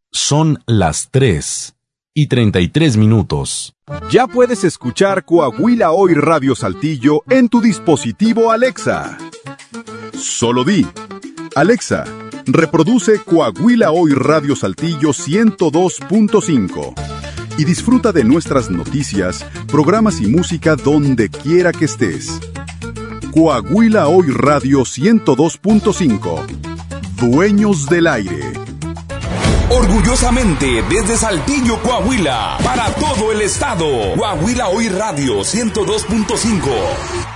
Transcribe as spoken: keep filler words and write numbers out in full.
Son las tres y treinta y tres minutos. Ya puedes escuchar Coahuila Hoy Radio Saltillo en tu dispositivo Alexa. Solo di: Alexa, reproduce Coahuila Hoy Radio Saltillo ciento dos punto cinco y disfruta de nuestras noticias, programas y música donde quiera que estés. Coahuila Hoy Radio ciento dos punto cinco. Dueños del aire. Orgullosamente desde Saltillo, Coahuila, para todo el estado. Coahuila Hoy Radio ciento dos punto cinco.